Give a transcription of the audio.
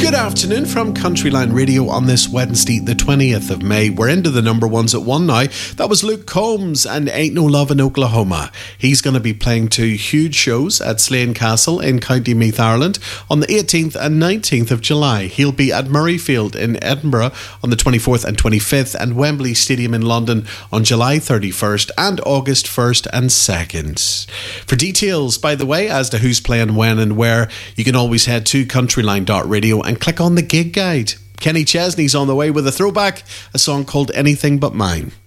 Good afternoon from Countryline Radio on this Wednesday, the 20th of May. We're into the number ones at one now. That was Luke Combs and Ain't No Love in Oklahoma. He's going to be playing two huge shows at Slane Castle in County Meath, Ireland on the 18th and 19th of July. He'll be at Murrayfield in Edinburgh on the 24th and 25th and Wembley Stadium in London on July 31st and August 1st and 2nd. For details, by the way, as to who's playing when and where, you can always head to countryline.radio and click on the gig guide. Kenny Chesney's on the way with a throwback, a song called Anything But Mine.